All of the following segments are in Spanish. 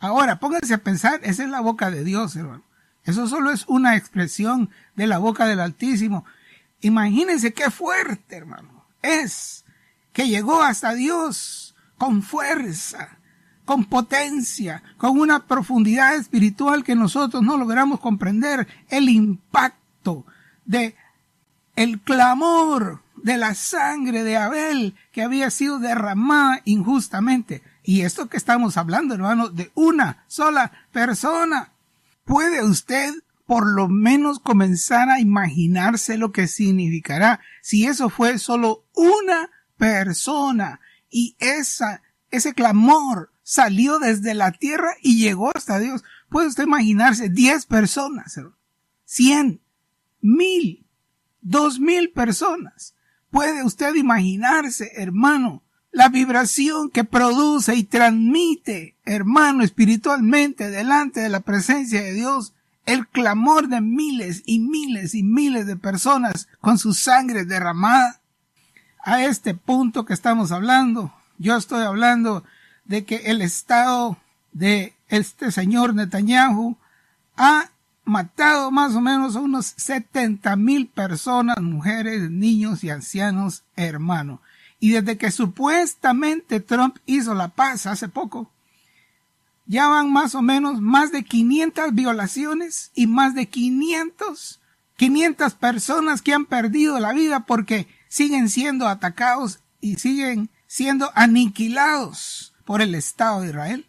Ahora, pónganse a pensar, esa es la boca de Dios, hermano. Eso solo es una expresión de la boca del Altísimo. Imagínense qué fuerte, hermano, es que llegó hasta Dios con fuerza, con potencia, con una profundidad espiritual que nosotros no logramos comprender. El impacto de el clamor de la sangre de Abel que había sido derramada injustamente. Y esto que estamos hablando, hermano, de una sola persona. ¿Puede usted por lo menos comenzar a imaginarse lo que significará si eso fue solo una persona y ese clamor salió desde la tierra y llegó hasta Dios? ¿Puede usted imaginarse 10 personas, 100, 1000, 2000 personas? ¿Puede usted imaginarse, hermano, la vibración que produce y transmite, hermano, espiritualmente delante de la presencia de Dios? El clamor de miles y miles y miles de personas con su sangre derramada. A este punto que estamos hablando, yo estoy hablando de que el estado de este señor Netanyahu ha matado más o menos a unos 70,000 personas, mujeres, niños y ancianos, hermano. Y desde que supuestamente Trump hizo la paz hace poco, ya van más o menos más de 500 violaciones y más de 500 personas que han perdido la vida porque siguen siendo atacados y siguen siendo aniquilados por el Estado de Israel.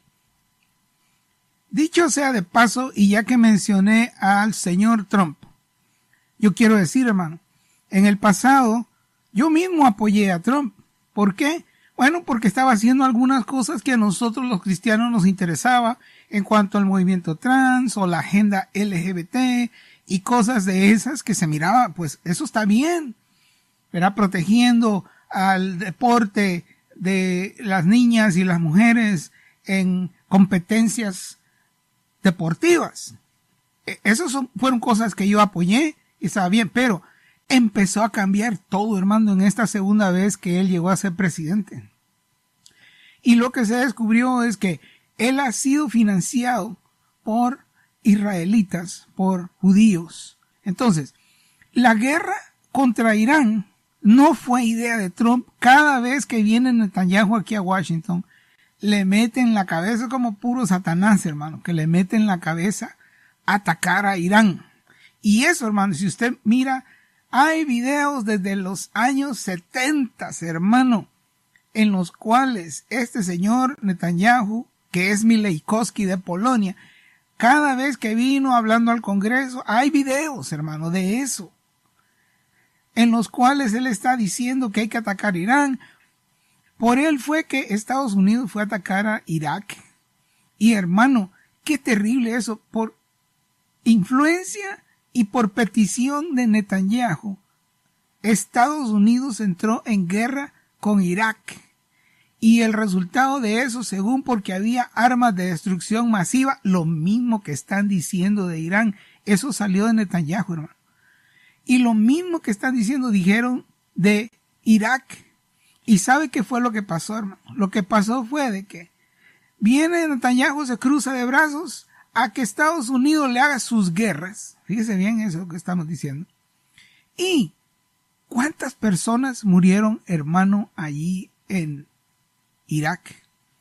Dicho sea de paso, y ya que mencioné al señor Trump, yo quiero decir, hermano, en el pasado yo mismo apoyé a Trump. ¿Por qué? Bueno, porque estaba haciendo algunas cosas que a nosotros los cristianos nos interesaba en cuanto al movimiento trans o la agenda LGBT y cosas de esas que se miraba, pues eso está bien, ¿verdad? Protegiendo al deporte de las niñas y las mujeres en competencias deportivas. Esas fueron cosas que yo apoyé y estaba bien, pero empezó a cambiar todo, hermano, en esta segunda vez que él llegó a ser presidente. Y lo que se descubrió es que él ha sido financiado por israelitas, por judíos. Entonces, la guerra contra Irán no fue idea de Trump. Cada vez que viene Netanyahu aquí a Washington, le mete en la cabeza como puro Satanás, hermano, que le mete en la cabeza atacar a Irán. Y eso, hermano, si usted mira, hay videos desde los años 70, hermano, en los cuales este señor Netanyahu, que es Mileikowski de Polonia, cada vez que vino hablando al Congreso, hay videos, hermano, de eso, en los cuales él está diciendo que hay que atacar a Irán. Por él fue que Estados Unidos fue a atacar a Irak. Y hermano, qué terrible eso, por influencia y por petición de Netanyahu, Estados Unidos entró en guerra con Irak. Y el resultado de eso, según porque había armas de destrucción masiva, lo mismo que están diciendo de Irán, eso salió de Netanyahu, hermano. Y lo mismo que están diciendo, dijeron de Irak. ¿Y sabe qué fue lo que pasó, hermano? Lo que pasó fue de que viene Netanyahu, se cruza de brazos a que Estados Unidos le haga sus guerras. Fíjese bien eso que estamos diciendo. ¿Y cuántas personas murieron, hermano, allí en Irak?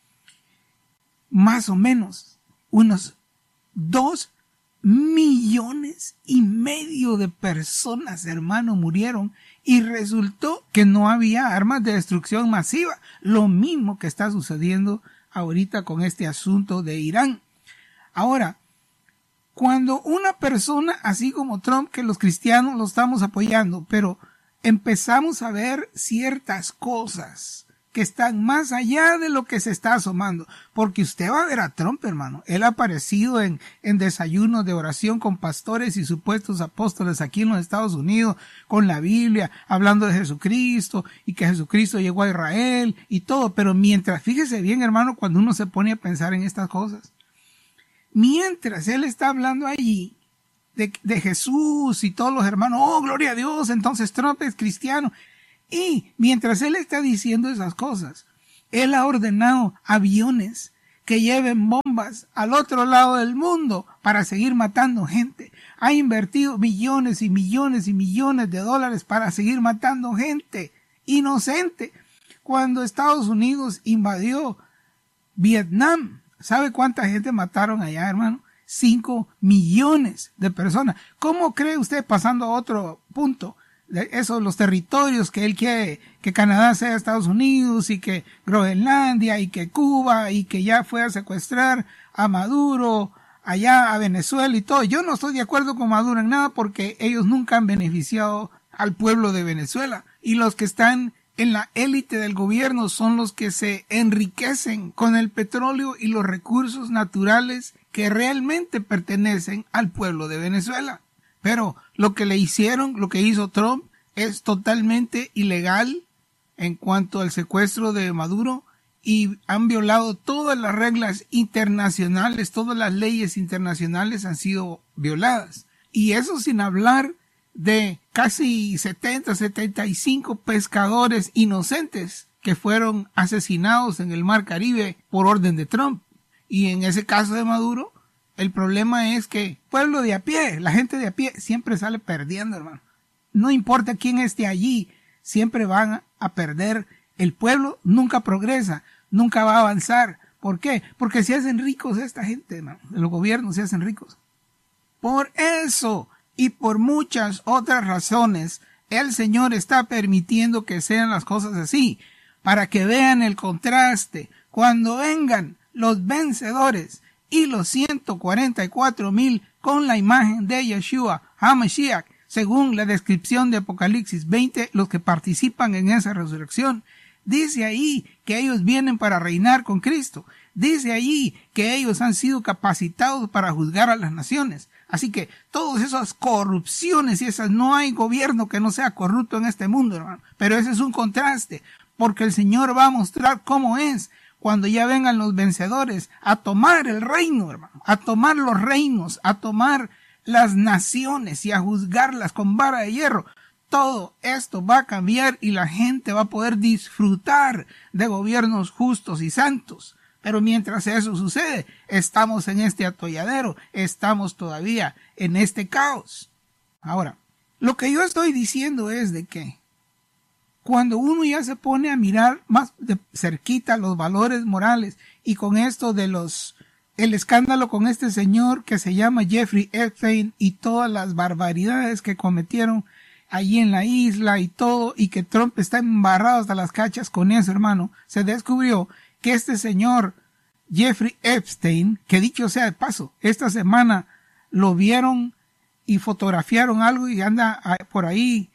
Más o menos unos 2,5 millones de personas, hermano, murieron. Y resultó que no había armas de destrucción masiva. Lo mismo que está sucediendo ahorita con este asunto de Irán. Ahora, cuando una persona así como Trump, que los cristianos lo estamos apoyando, pero empezamos a ver ciertas cosas que están más allá de lo que se está asomando, porque usted va a ver a Trump, hermano. Él ha aparecido en desayunos de oración con pastores y supuestos apóstoles aquí en los Estados Unidos, con la Biblia, hablando de Jesucristo, y que Jesucristo llegó a Israel, y todo, pero mientras, fíjese bien, hermano, cuando uno se pone a pensar en estas cosas, mientras él está hablando allí, de Jesús y todos los hermanos, oh, gloria a Dios, entonces Trump es cristiano. Y mientras él está diciendo esas cosas, él ha ordenado aviones que lleven bombas al otro lado del mundo para seguir matando gente. Ha invertido millones y millones y millones de dólares para seguir matando gente inocente. Cuando Estados Unidos invadió Vietnam, ¿sabe cuánta gente mataron allá, hermano? 5 millones de personas. ¿Cómo cree usted, pasando a otro punto, de esos los territorios que él quiere que Canadá sea Estados Unidos y que Groenlandia y que Cuba y que ya fue a secuestrar a Maduro allá a Venezuela y todo? Yo no estoy de acuerdo con Maduro en nada porque ellos nunca han beneficiado al pueblo de Venezuela, y los que están en la élite del gobierno son los que se enriquecen con el petróleo y los recursos naturales que realmente pertenecen al pueblo de Venezuela. Pero lo que le hicieron, lo que hizo Trump, es totalmente ilegal en cuanto al secuestro de Maduro, y han violado todas las reglas internacionales, todas las leyes internacionales han sido violadas. Y eso sin hablar de casi 75 pescadores inocentes que fueron asesinados en el Mar Caribe por orden de Trump. Y en ese caso de Maduro, el problema es que el pueblo de a pie, la gente de a pie, siempre sale perdiendo, hermano. No importa quién esté allí, siempre van a perder. El pueblo nunca progresa, nunca va a avanzar. ¿Por qué? Porque se hacen ricos esta gente, hermano. Los gobiernos se hacen ricos. Por eso y por muchas otras razones, el Señor está permitiendo que sean las cosas así, para que vean el contraste. Cuando vengan los vencedores y los 144,000 con la imagen de Yeshua HaMashiach, según la descripción de Apocalipsis 20, los que participan en esa resurrección, dice ahí que ellos vienen para reinar con Cristo. Dice allí que ellos han sido capacitados para juzgar a las naciones. Así que todas esas corrupciones y esas, no hay gobierno que no sea corrupto en este mundo, hermano. Pero ese es un contraste, porque el Señor va a mostrar cómo es cuando ya vengan los vencedores a tomar el reino, hermano, a tomar los reinos, a tomar las naciones y a juzgarlas con vara de hierro. Todo esto va a cambiar y la gente va a poder disfrutar de gobiernos justos y santos. Pero mientras eso sucede, estamos en este atolladero, estamos todavía en este caos. Ahora, lo que yo estoy diciendo es de que cuando uno ya se pone a mirar más de cerquita los valores morales, y con esto de el escándalo con este señor que se llama Jeffrey Epstein y todas las barbaridades que cometieron allí en la isla y todo, y que Trump está embarrado hasta las cachas con eso, hermano, se descubrió que este señor Jeffrey Epstein, que dicho sea de paso, esta semana lo vieron y fotografiaron algo y anda por ahí,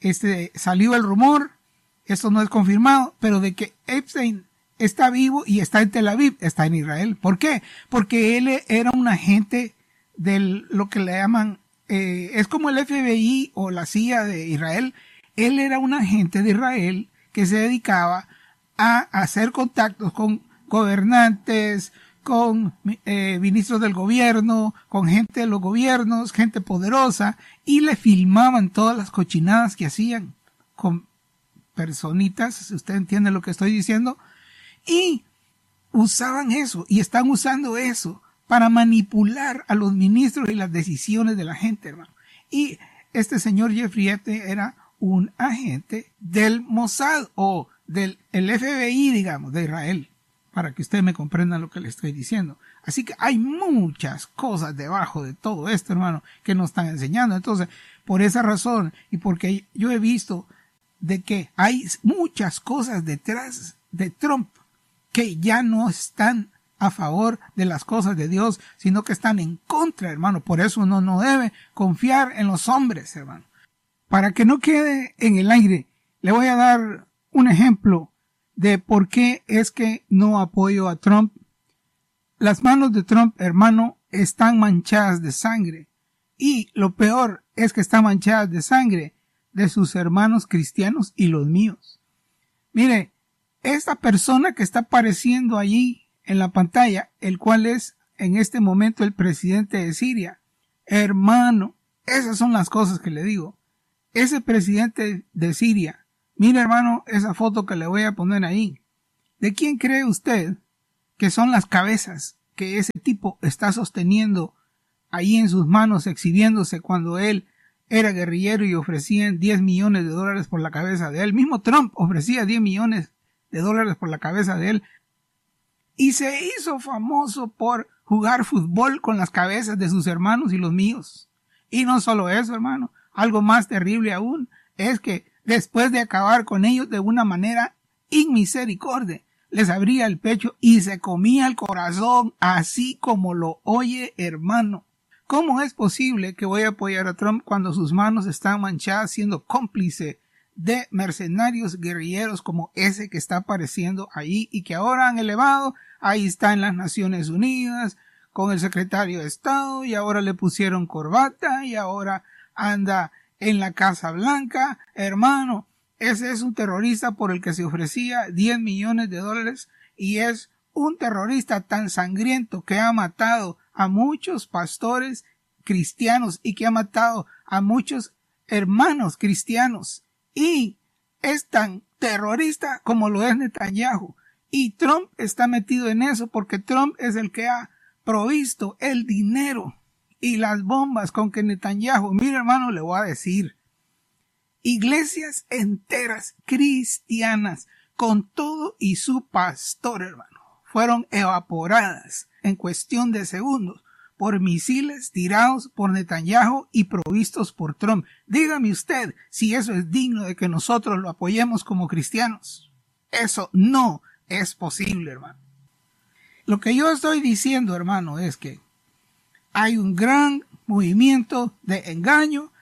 salió el rumor, esto no es confirmado, pero de que Epstein está vivo y está en Tel Aviv, está en Israel. ¿Por qué? Porque él era un agente de lo que le llaman, es como el FBI o la CIA de Israel. Él era un agente de Israel que se dedicaba a hacer contactos con gobernantes, con ministros del gobierno, con gente de los gobiernos, gente poderosa, y le filmaban todas las cochinadas que hacían con personitas, si usted entiende lo que estoy diciendo, y usaban eso, y están usando eso para manipular a los ministros y las decisiones de la gente, hermano. Y este señor Jeffrey Epstein era un agente del Mossad o del FBI, digamos, de Israel, para que usted me comprenda lo que le estoy diciendo. Así que hay muchas cosas debajo de todo esto, hermano, que nos están enseñando. Entonces, por esa razón, y porque yo he visto de que hay muchas cosas detrás de Trump que ya no están a favor de las cosas de Dios, sino que están en contra, hermano. Por eso uno no debe confiar en los hombres, hermano. Para que no quede en el aire, le voy a dar un ejemplo de por qué es que no apoyo a Trump. Las manos de Trump, hermano, están manchadas de sangre. Y lo peor es que están manchadas de sangre de sus hermanos cristianos y los míos. Mire, esta persona que está apareciendo allí en la pantalla, el cual es en este momento el presidente de Siria, hermano, esas son las cosas que le digo. Ese presidente de Siria, mire, hermano, esa foto que le voy a poner ahí. ¿De quién cree usted que son las cabezas que ese tipo está sosteniendo ahí en sus manos, exhibiéndose cuando él era guerrillero y ofrecían $10 millones por la cabeza de él. Mismo Trump ofrecía $10 millones por la cabeza de él. Y se hizo famoso por jugar fútbol con las cabezas de sus hermanos y los míos. Y no solo eso, hermano. Algo más terrible aún es que después de acabar con ellos de una manera inmisericordia, les abría el pecho y se comía el corazón, así como lo oye, hermano. ¿Cómo es posible que voy a apoyar a Trump cuando sus manos están manchadas siendo cómplice de mercenarios guerrilleros como ese que está apareciendo ahí y que ahora han elevado? Ahí está en las Naciones Unidas con el secretario de Estado y ahora le pusieron corbata y ahora anda en la Casa Blanca. Hermano, ese es un terrorista por el que se ofrecía $10 millones y es un terrorista tan sangriento que ha matado a muchos pastores cristianos y que ha matado a muchos hermanos cristianos y es tan terrorista como lo es Netanyahu. Y Trump está metido en eso porque Trump es el que ha provisto el dinero y las bombas con que Netanyahu, mire hermano, le voy a decir, iglesias enteras cristianas con todo y su pastor, hermano, fueron evaporadas en cuestión de segundos por misiles tirados por Netanyahu y provistos por Trump. Dígame usted si eso es digno de que nosotros lo apoyemos como cristianos. Eso no es posible, hermano. Lo que yo estoy diciendo, hermano, es que hay un gran movimiento de engaño,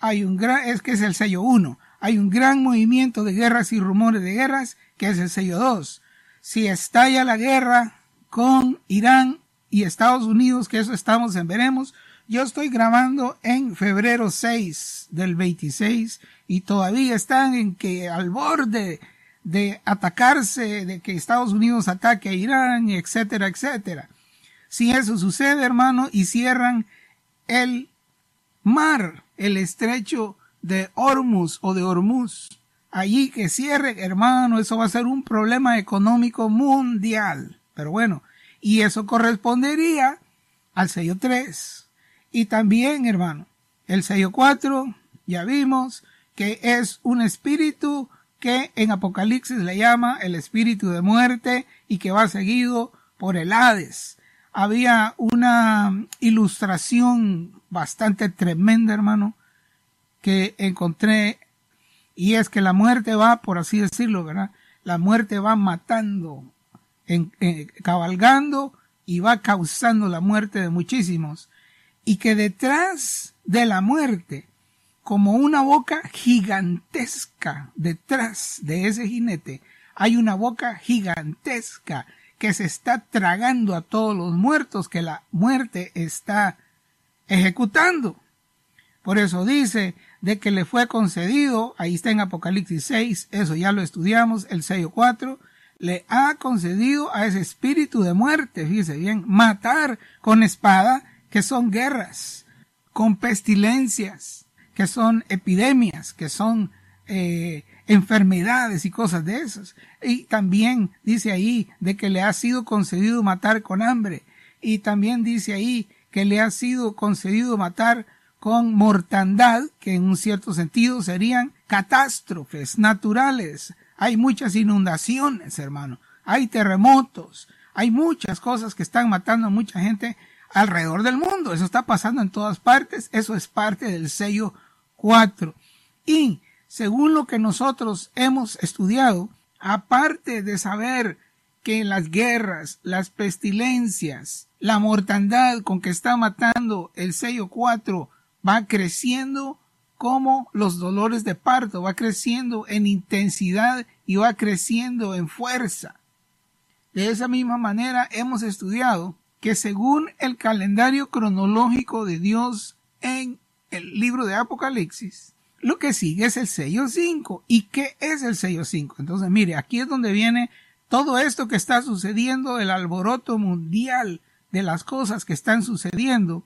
es que es el sello 1. Hay un gran movimiento de guerras y rumores de guerras, que es el sello 2. Si estalla la guerra con Irán y Estados Unidos, que eso estamos en veremos, yo estoy grabando en febrero 6 del 26 y todavía están en que al borde de atacarse, de que Estados Unidos ataque a Irán, etcétera, etcétera. Si eso sucede, hermano, y cierran el mar, el estrecho de Hormuz o de Hormuz, allí que cierre, hermano, eso va a ser un problema económico mundial. Pero bueno, y eso correspondería al sello 3. Y también, hermano, el sello 4, ya vimos que es un espíritu que en Apocalipsis le llama el espíritu de muerte y que va seguido por el Hades. Había una ilustración bastante tremenda, hermano, que encontré, y es que la muerte va, por así decirlo, ¿verdad? La muerte va matando, cabalgando y va causando la muerte de muchísimos. Y que detrás de la muerte, como una boca gigantesca, detrás de ese jinete, hay una boca gigantesca que se está tragando a todos los muertos que la muerte está ejecutando. Por eso dice de que le fue concedido, ahí está en Apocalipsis 6, eso ya lo estudiamos, el sello 4, le ha concedido a ese espíritu de muerte, fíjese bien, matar con espada, que son guerras, con pestilencias, que son epidemias, que son enfermedades y cosas de esas. Y también dice ahí de que le ha sido concedido matar con hambre. Y también dice ahí que le ha sido concedido matar con mortandad, que en un cierto sentido serían catástrofes naturales. Hay muchas inundaciones, hermano. Hay terremotos. Hay muchas cosas que están matando a mucha gente alrededor del mundo. Eso está pasando en todas partes. Eso es parte del sello 4. Y según lo que nosotros hemos estudiado, aparte de saber que las guerras, las pestilencias, la mortandad con que está matando el sello 4 va creciendo como los dolores de parto, va creciendo en intensidad y va creciendo en fuerza. De esa misma manera hemos estudiado que según el calendario cronológico de Dios en el libro de Apocalipsis, lo que sigue es el sello 5. ¿Y qué es el sello 5? Entonces, mire, aquí es donde viene todo esto que está sucediendo, el alboroto mundial de las cosas que están sucediendo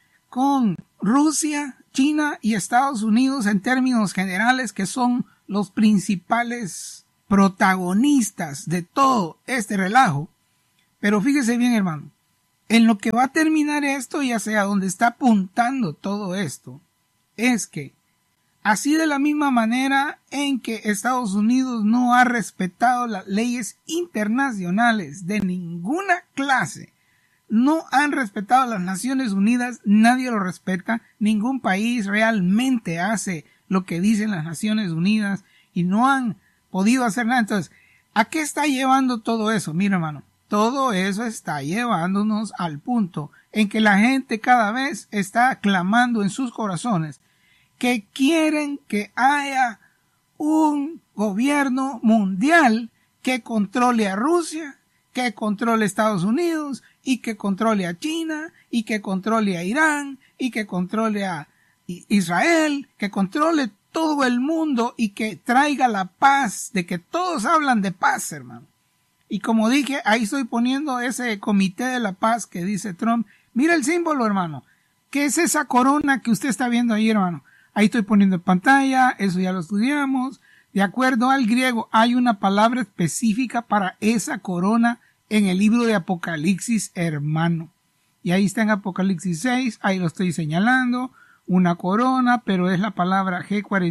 con Rusia, China y Estados Unidos en términos generales, que son los principales protagonistas de todo este relajo. Pero fíjese bien, hermano, en lo que va a terminar esto y hacia donde está apuntando todo esto, es que así de la misma manera en que Estados Unidos no ha respetado las leyes internacionales de ninguna clase, no han respetado las Naciones Unidas, nadie lo respeta, ningún país realmente hace lo que dicen las Naciones Unidas y no han podido hacer nada. Entonces, ¿a qué está llevando todo eso? Mira, hermano, todo eso está llevándonos al punto en que la gente cada vez está clamando en sus corazones que quieren que haya un gobierno mundial que controle a Rusia, que controle a Estados Unidos y que controle a China y que controle a Irán y que controle a Israel, que controle todo el mundo y que traiga la paz, de que todos hablan de paz, hermano. Y como dije, ahí estoy poniendo ese comité de la paz que dice Trump. Mira el símbolo, hermano. ¿Qué es esa corona que usted está viendo ahí, hermano? Ahí estoy poniendo en pantalla, eso ya lo estudiamos. De acuerdo al griego, hay una palabra específica para esa corona en el libro de Apocalipsis, hermano. Y ahí está en Apocalipsis 6, ahí lo estoy señalando, una corona, pero es la palabra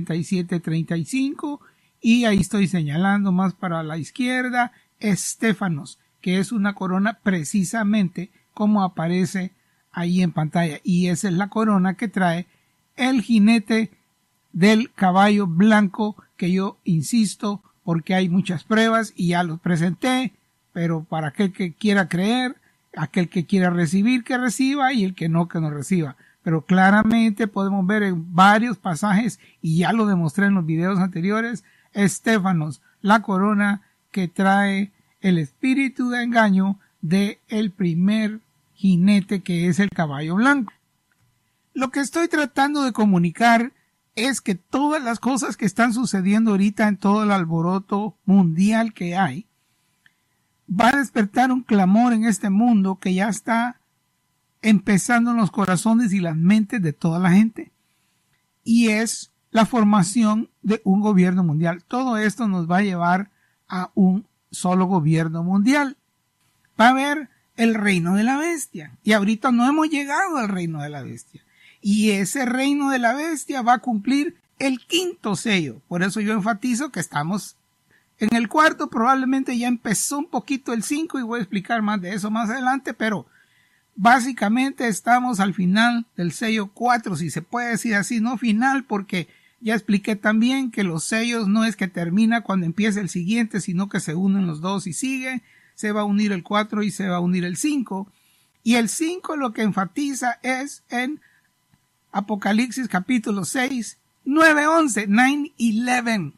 G4735, y ahí estoy señalando más para la izquierda, Estéfanos, que es una corona precisamente como aparece ahí en pantalla. Y esa es la corona que trae el jinete del caballo blanco, que yo insisto, porque hay muchas pruebas y ya los presenté, pero para aquel que quiera creer, aquel que quiera recibir, que reciba, y el que no reciba. Pero claramente podemos ver en varios pasajes, y ya lo demostré en los videos anteriores, Estéfanos, la corona que trae el espíritu de engaño de el primer jinete, que es el caballo blanco. Lo que estoy tratando de comunicar es que todas las cosas que están sucediendo ahorita en todo el alboroto mundial que hay, va a despertar un clamor en este mundo que ya está empezando en los corazones y las mentes de toda la gente. Y es la formación de un gobierno mundial. Todo esto nos va a llevar a un solo gobierno mundial. Va a haber el reino de la bestia. Y ahorita no hemos llegado al reino de la bestia. Y ese reino de la bestia va a cumplir el 5º sello. Por eso yo enfatizo que estamos en el 4º. Probablemente ya empezó un poquito el 5 y voy a explicar más de eso más adelante, pero básicamente estamos al final del sello 4, si se puede decir así, no final, porque ya expliqué también que los sellos no es que termina cuando empieza el siguiente, sino que se unen los dos y sigue, se va a unir el 4 y se va a unir el 5. Y el 5 lo que enfatiza es en Apocalipsis capítulo 6, 9-11, 9-11.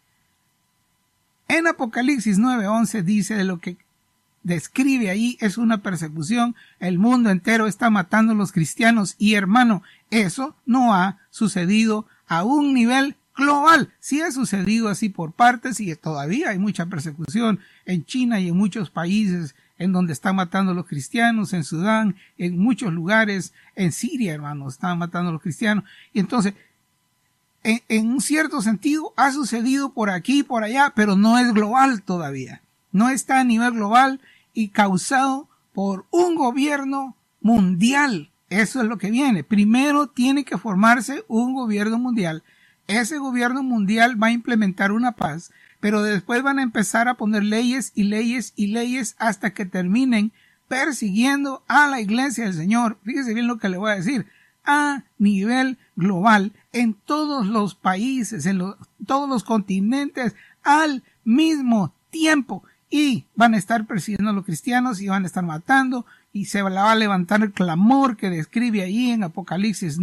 En Apocalipsis 9-11 dice de lo que describe ahí es una persecución. El mundo entero está matando a los cristianos y, hermano, eso no ha sucedido a un nivel global. Sí ha sucedido así por partes y todavía hay mucha persecución en China y en muchos países en donde están matando a los cristianos, en Sudán, en muchos lugares, en Siria, hermanos, están matando a los cristianos. Y entonces, en un cierto sentido, ha sucedido por aquí y por allá, pero no es global todavía. No está a nivel global y causado por un gobierno mundial. Eso es lo que viene. Primero tiene que formarse un gobierno mundial. Ese gobierno mundial va a implementar una paz, pero después van a empezar a poner leyes y leyes y leyes hasta que terminen persiguiendo a la iglesia del Señor. Fíjese bien lo que le voy a decir. A nivel global, en todos los países, todos los continentes, al mismo tiempo. Y van a estar persiguiendo a los cristianos y van a estar matando, y se va a levantar el clamor que describe ahí en Apocalipsis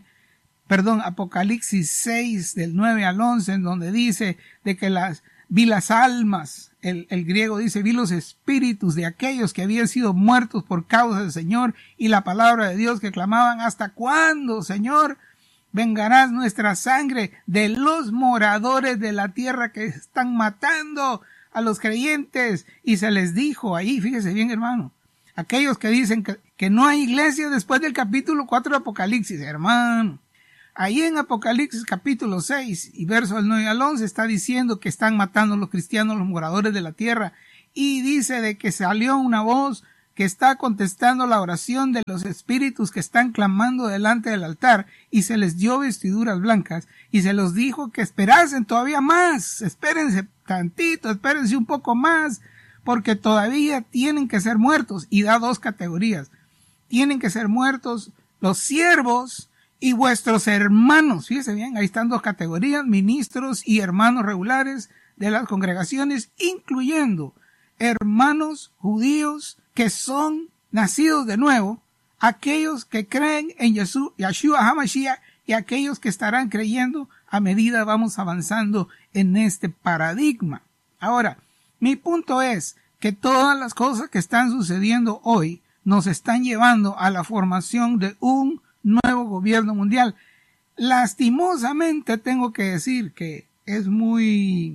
6 del 9 al 11, en donde dice de que vi las almas, el griego dice, vi los espíritus de aquellos que habían sido muertos por causa del Señor y la palabra de Dios, que clamaban: ¿hasta cuándo, Señor, vengarás nuestra sangre de los moradores de la tierra que están matando a los creyentes? Y se les dijo ahí, fíjese bien, hermano, aquellos que dicen que no hay iglesia después del capítulo 4 de Apocalipsis, hermano. Ahí en Apocalipsis capítulo 6 y versos del 9 al 11 está diciendo que están matando a los cristianos, los moradores de la tierra, y dice de que salió una voz que está contestando la oración de los espíritus que están clamando delante del altar, y se les dio vestiduras blancas, y se los dijo que esperasen todavía más, espérense tantito, espérense un poco más, porque todavía tienen que ser muertos, y da dos categorías. Tienen que ser muertos los siervos y vuestros hermanos. Fíjense bien, ahí están dos categorías, ministros y hermanos regulares de las congregaciones, incluyendo hermanos judíos que son nacidos de nuevo, aquellos que creen en Yeshua HaMashiach, y aquellos que estarán creyendo a medida vamos avanzando en este paradigma. Ahora, mi punto es que todas las cosas que están sucediendo hoy nos están llevando a la formación de un nuevo gobierno mundial. Lastimosamente tengo que decir que es muy,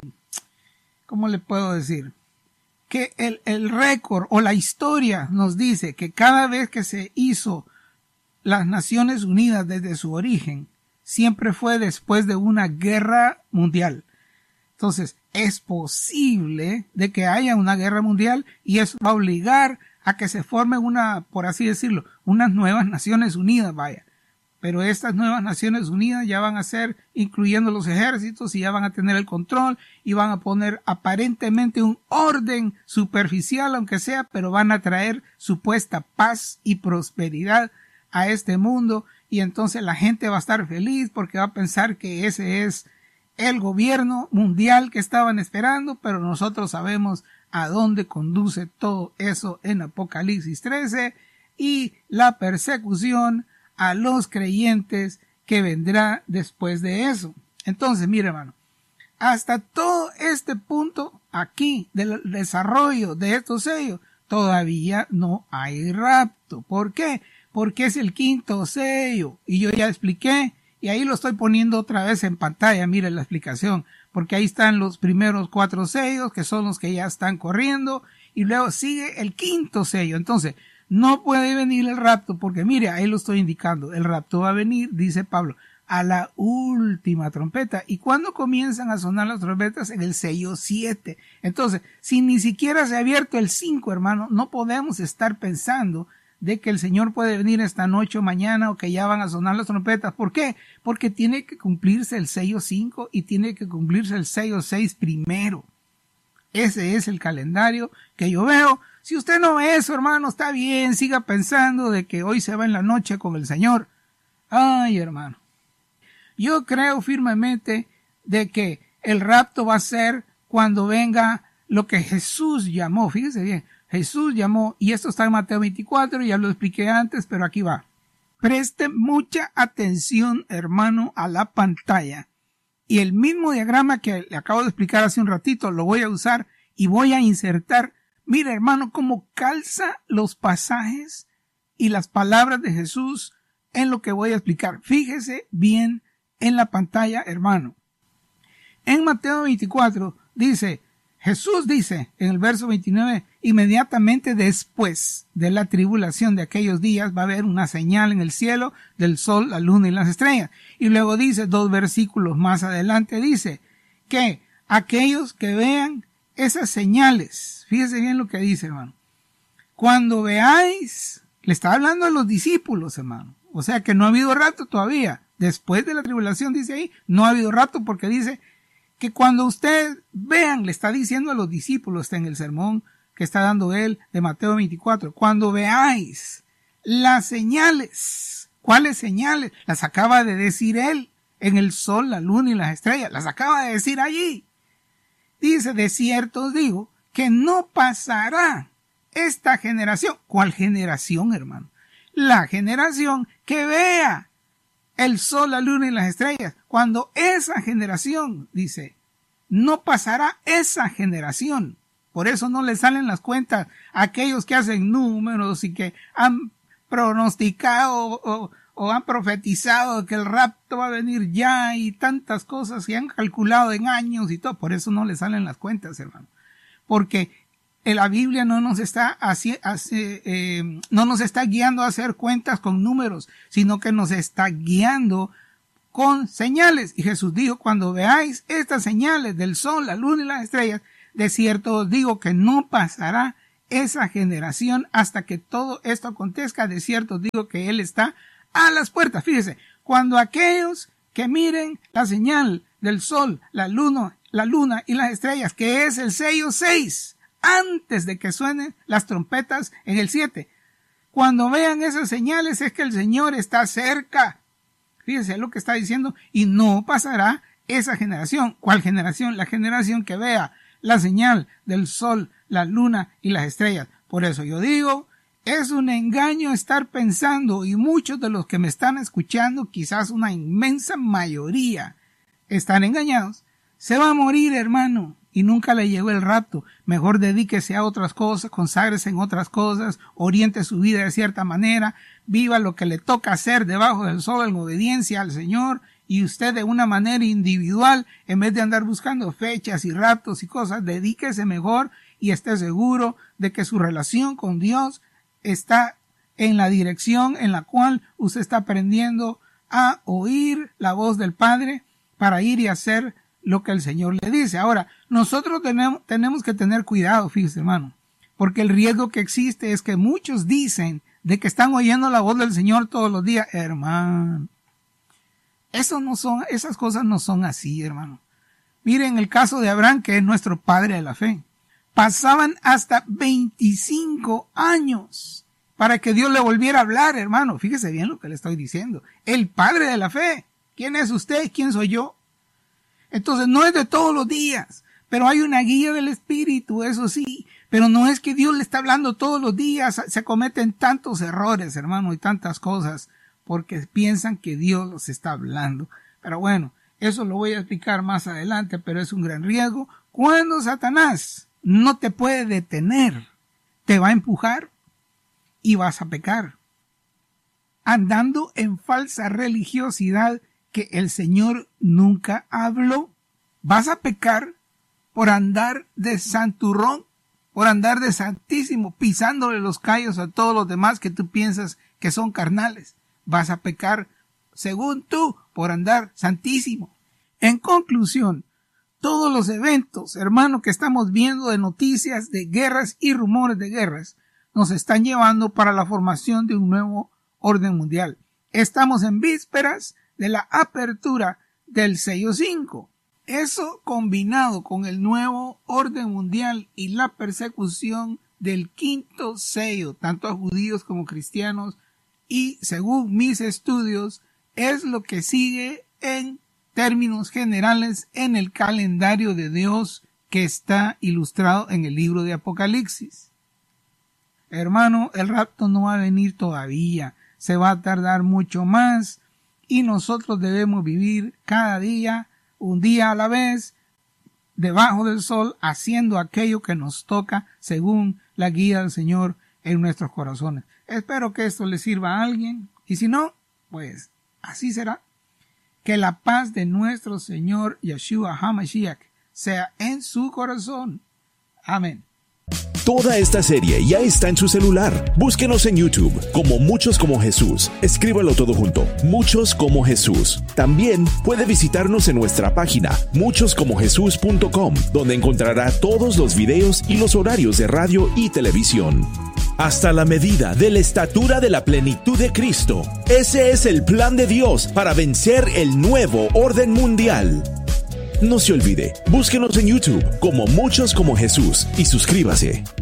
¿cómo le puedo decir? Que el récord o la historia nos dice que cada vez que se hizo las Naciones Unidas desde su origen, siempre fue después de una guerra mundial. Entonces, es posible de que haya una guerra mundial, y eso va a obligar a que se forme una, por así decirlo, unas nuevas Naciones Unidas, vaya. Pero estas nuevas Naciones Unidas ya van a ser, incluyendo los ejércitos, y ya van a tener el control, y van a poner aparentemente un orden superficial, aunque sea, pero van a traer supuesta paz y prosperidad a este mundo, y entonces la gente va a estar feliz porque va a pensar que ese es el gobierno mundial que estaban esperando, pero nosotros sabemos a dónde conduce todo eso en Apocalipsis 13, y la persecución a los creyentes que vendrá después de eso. Entonces, mire, hermano, hasta todo este punto aquí del desarrollo de estos sellos, todavía no hay rapto. ¿Por qué? Porque es el quinto sello, y yo ya expliqué, y ahí lo estoy poniendo otra vez en pantalla, mire la explicación, porque ahí están los primeros 4 sellos, que son los que ya están corriendo, y luego sigue el quinto sello. Entonces, no puede venir el rapto, porque mire, ahí lo estoy indicando, el rapto va a venir, dice Pablo, a la última trompeta. ¿Y cuándo comienzan a sonar las trompetas? En el sello 7. Entonces, si ni siquiera se ha abierto el 5, hermano, no podemos estar pensando de que el Señor puede venir esta noche o mañana, o que ya van a sonar las trompetas. ¿Por qué? Porque tiene que cumplirse el sello 5 y tiene que cumplirse el sello 6 primero. Ese es el calendario que yo veo. Si usted no ve eso, hermano, está bien, siga pensando de que hoy se va en la noche con el Señor. Ay, hermano, yo creo firmemente de que el rapto va a ser cuando venga lo que Jesús llamó. Fíjese bien, Jesús llamó, y esto está en Mateo 24, ya lo expliqué antes, pero aquí va. Preste mucha atención, hermano, a la pantalla. Y el mismo diagrama que le acabo de explicar hace un ratito, lo voy a usar y voy a insertar. Mira, hermano, cómo calza los pasajes y las palabras de Jesús en lo que voy a explicar. Fíjese bien en la pantalla, hermano. En Mateo 24 dice, Jesús dice en el verso 29, inmediatamente después de la tribulación de aquellos días va a haber una señal en el cielo del sol, la luna y las estrellas. Y luego dice, 2 versículos más adelante, dice que aquellos que vean esas señales, fíjese bien lo que dice, hermano, cuando veáis, le está hablando a los discípulos, hermano, o sea que no ha habido rato todavía, después de la tribulación dice ahí, no ha habido rato, porque dice que cuando ustedes vean, le está diciendo a los discípulos, está en el sermón que está dando él de Mateo 24, cuando veáis las señales. ¿Cuáles señales? Las acaba de decir él, en el sol, la luna y las estrellas, las acaba de decir allí. Dice, de cierto os digo, que no pasará esta generación. ¿Cuál generación, hermano? La generación que vea el sol, la luna y las estrellas. Cuando esa generación, dice, no pasará esa generación. Por eso no le salen las cuentas a aquellos que hacen números y que han pronosticado o han profetizado que el rapto va a venir ya, y tantas cosas que han calculado en años y todo. Por eso no le salen las cuentas, hermano. Porque la Biblia no nos está no nos está guiando a hacer cuentas con números, sino que nos está guiando con señales. Y Jesús dijo, cuando veáis estas señales del sol, la luna y las estrellas, De cierto os digo que no pasará esa generación hasta que todo esto acontezca. De cierto os digo que Él está a las puertas. Fíjese, cuando aquellos que miren la señal del sol, la luna y las estrellas, que es el sello 6, antes de que suenen las trompetas en el 7. Cuando vean esas señales es que el Señor está cerca. Fíjense lo que está diciendo, y no pasará esa generación. ¿Cuál generación? La generación que vea la señal del sol, la luna y las estrellas. Por eso yo digo, es un engaño estar pensando, y muchos de los que me están escuchando, quizás una inmensa mayoría, están engañados. Se va a morir, hermano, y nunca le llegó el rapto. Mejor dedíquese a otras cosas, conságrese en otras cosas, oriente su vida de cierta manera, viva lo que le toca hacer debajo del sol en obediencia al Señor, y usted de una manera individual, en vez de andar buscando fechas y raptos y cosas, dedíquese mejor y esté seguro de que su relación con Dios está en la dirección en la cual usted está aprendiendo a oír la voz del Padre para ir y hacer lo que el Señor le dice. Ahora, nosotros tenemos que tener cuidado, fíjese, hermano, porque el riesgo que existe es que muchos dicen de que están oyendo la voz del Señor todos los días. Hermano, esas cosas no son así, hermano. Miren el caso de Abraham, que es nuestro padre de la fe. Pasaban hasta 25 años para que Dios le volviera a hablar, hermano. Fíjese bien lo que le estoy diciendo. El padre de la fe. ¿Quién es usted? ¿Quién soy yo? Entonces no es de todos los días, pero hay una guía del Espíritu, eso sí. Pero no es que Dios le está hablando todos los días. Se cometen tantos errores, hermano, y tantas cosas, porque piensan que Dios los está hablando. Pero bueno, eso lo voy a explicar más adelante, pero es un gran riesgo. Cuando Satanás no te puede detener, te va a empujar y vas a pecar, andando en falsa religiosidad que el Señor nunca habló. Vas a pecar por andar de santurrón, por andar de santísimo, pisándole los callos a todos los demás que tú piensas que son carnales. Vas a pecar, según tú, por andar santísimo. En conclusión, todos los eventos, hermano, que estamos viendo de noticias de guerras y rumores de guerras, nos están llevando para la formación de un nuevo orden mundial. Estamos en vísperas de la apertura del sello 5. Eso combinado con el nuevo orden mundial y la persecución del quinto sello, tanto a judíos como cristianos, y según mis estudios, es lo que sigue en términos generales en el calendario de Dios que está ilustrado en el libro de Apocalipsis. Hermano, el rapto no va a venir todavía, se va a tardar mucho más, y nosotros debemos vivir cada día, un día a la vez, debajo del sol, haciendo aquello que nos toca según la guía del Señor en nuestros corazones. Espero que esto le sirva a alguien, y si no, pues así será. Que la paz de nuestro Señor Yeshua HaMashiach sea en su corazón. Amén. Toda esta serie ya está en su celular. Búsquenos en YouTube como Muchos como Jesús. Escríbalo todo junto, Muchos como Jesús. También puede visitarnos en nuestra página muchoscomojesús.com, donde encontrará todos los videos y los horarios de radio y televisión. Hasta la medida de la estatura de la plenitud de Cristo. Ese es el plan de Dios para vencer el nuevo orden mundial. No se olvide, búsquenos en YouTube como Muchos como Jesús y suscríbase.